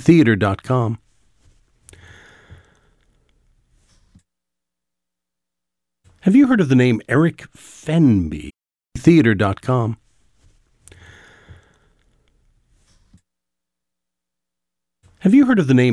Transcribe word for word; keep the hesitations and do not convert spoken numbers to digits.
theater dot com. Have you heard of the name Eric Fenby? theater dot com. Have you heard of the name